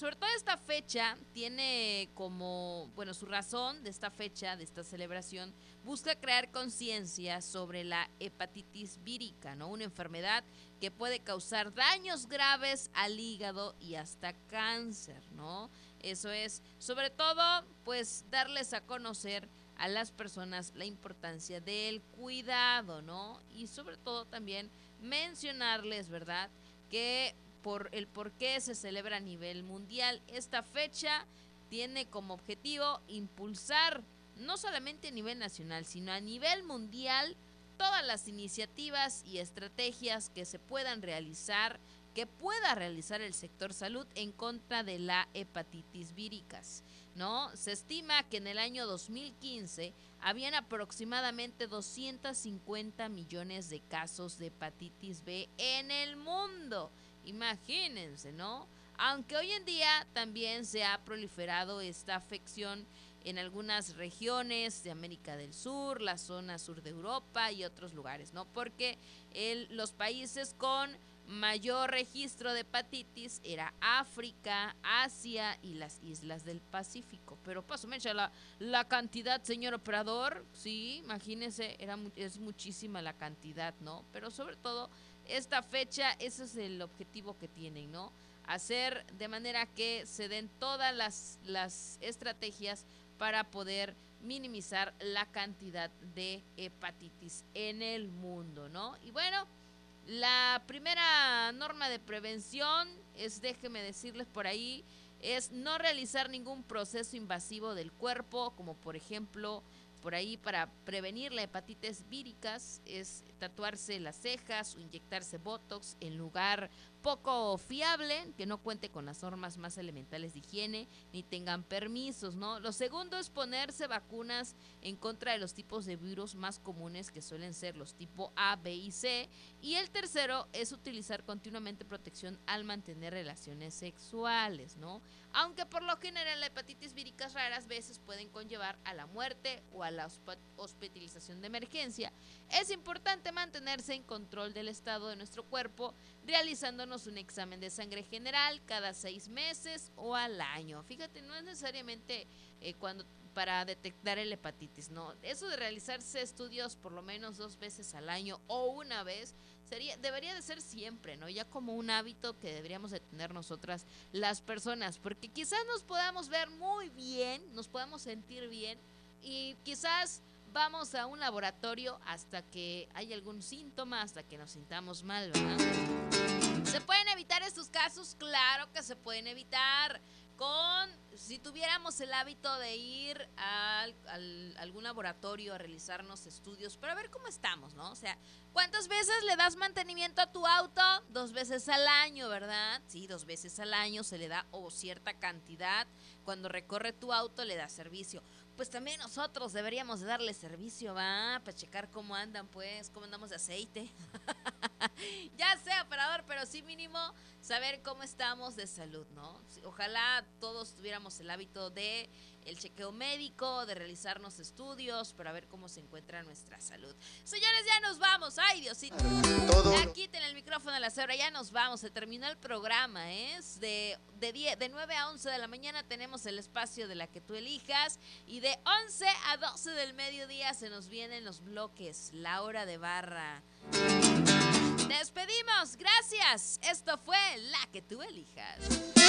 sobre todo esta fecha tiene como, bueno, su razón de esta fecha, de esta celebración, busca crear conciencia sobre la hepatitis vírica, ¿no? Una enfermedad que puede causar daños graves al hígado y hasta cáncer, ¿no? Eso es, sobre todo, pues darles a conocer a las personas la importancia del cuidado, ¿no? Y sobre todo también mencionarles, ¿verdad? Que por qué se celebra a nivel mundial. Esta fecha tiene como objetivo impulsar no solamente a nivel nacional, sino a nivel mundial todas las iniciativas y estrategias que se puedan realizar, que pueda realizar el sector salud en contra de la hepatitis víricas, ¿no? Se estima que en el año 2015 habían aproximadamente 250 millones de casos de hepatitis B en el mundo. Imagínense, ¿no? Aunque hoy en día también se ha proliferado esta afección en algunas regiones de América del Sur, la zona sur de Europa y otros lugares, ¿no? Porque los países con mayor registro de hepatitis era África, Asia y las islas del Pacífico. Pero paso me echa la cantidad, señor operador, sí, imagínense, es muchísima la cantidad, ¿no? Pero sobre todo esta fecha, ese es el objetivo que tienen, ¿no? Hacer de manera que se den todas las estrategias para poder minimizar la cantidad de hepatitis en el mundo, ¿no? Y bueno, la primera norma de prevención es, déjenme decirles por ahí, es no realizar ningún proceso invasivo del cuerpo, como por ejemplo, por ahí para prevenir la hepatitis víricas, es tatuarse las cejas o inyectarse botox en lugar poco fiable, que no cuente con las normas más elementales de higiene, ni tengan permisos, ¿no? Lo segundo es ponerse vacunas en contra de los tipos de virus más comunes, que suelen ser los tipo A, B y C. Y el tercero es utilizar continuamente protección al mantener relaciones sexuales, ¿no? Aunque por lo general la hepatitis víricas raras veces pueden conllevar a la muerte o a la hospitalización de emergencia, es importante mantenerse en control del estado de nuestro cuerpo, realizándonos un examen de sangre general cada 6 meses o al año. Fíjate, no es necesariamente cuando para detectar el hepatitis, no. Eso de realizarse estudios por lo menos 2 veces al año o una vez debería de ser siempre, ¿no? Ya como un hábito que deberíamos de tener nosotras las personas, porque quizás nos podamos ver muy bien, nos podamos sentir bien y quizás vamos a un laboratorio hasta que haya algún síntoma, hasta que nos sintamos mal, ¿verdad? ¿Se pueden evitar estos casos? Claro que se pueden evitar. Si tuviéramos el hábito de ir a algún laboratorio a realizarnos estudios para ver cómo estamos, ¿no? O sea, ¿cuántas veces le das mantenimiento a tu auto? 2 veces al año, ¿verdad? Sí, 2 veces al año se le da o cierta cantidad. Cuando recorre tu auto le da servicio. Pues también nosotros deberíamos de darle servicio, ¿va? Para checar cómo andan, pues, cómo andamos de aceite. Ya sea operador, pero sí mínimo saber cómo estamos de salud, ¿no? Ojalá todos tuviéramos el hábito de el chequeo médico, de realizarnos estudios para ver cómo se encuentra nuestra salud. Señores, ya nos vamos. Ay, Diosito. Ya quiten el micrófono a la cebra, ya nos vamos. Se terminó el programa, ¿eh? De 9 a 11 de la mañana tenemos el espacio de la que tú elijas. Y de 11 a 12 del mediodía se nos vienen los bloques, la hora de barra. Despedimos, gracias. Esto fue La que tú elijas.